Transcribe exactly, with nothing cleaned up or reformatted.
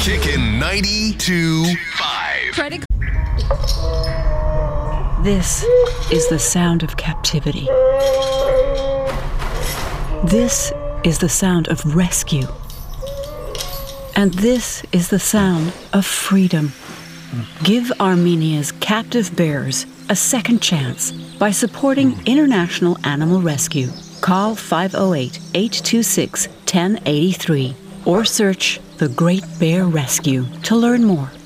Chicken ninety-two point five. Try to... This is the sound of captivity. This is the sound of rescue. And this is the sound of freedom. Give Armenia's captive bears a second chance by supporting International Animal Rescue. Call five oh eight, eight two six, one oh eight three or search The Great Bear Rescue to learn more.